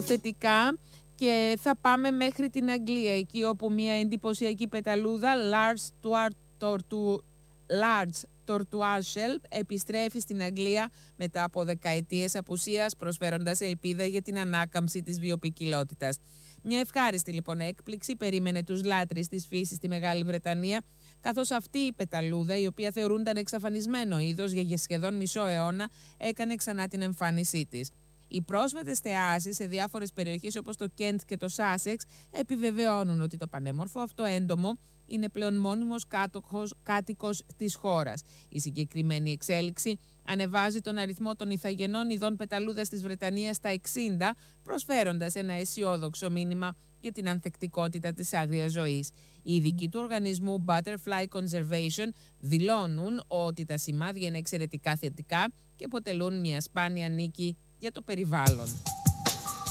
θετικά και θα πάμε μέχρι την Αγγλία, εκεί όπου μια εντυπωσιακή πεταλούδα Large Tortoise Shell επιστρέφει στην Αγγλία μετά από δεκαετίες απουσίας, προσφέροντας ελπίδα για την ανάκαμψη της βιοποικιλότητας. Μια ευχάριστη λοιπόν έκπληξη περίμενε τους λάτρεις της φύσης στη Μεγάλη Βρετανία, καθώς αυτή η πεταλούδα, η οποία θεωρούνταν εξαφανισμένο είδος για σχεδόν μισό αιώνα, έκανε ξανά την εμφάνισή της. Οι πρόσφατες θεάσεις σε διάφορες περιοχές όπως το Κέντ και το Σάσεξ επιβεβαιώνουν ότι το πανέμορφο αυτό έντομο είναι πλέον μόνιμος κάτοικος της χώρας. Η συγκεκριμένη εξέλιξη ανεβάζει τον αριθμό των ηθαγενών ειδών πεταλούδας της Βρετανίας στα 60, προσφέροντας ένα αισιόδοξο μήνυμα για την ανθεκτικότητα της άγριας ζωής. Οι ειδικοί του οργανισμού Butterfly Conservation δηλώνουν ότι τα σημάδια είναι εξαιρετικά θετικά και αποτελούν μια σπάνια νίκη για το περιβάλλον.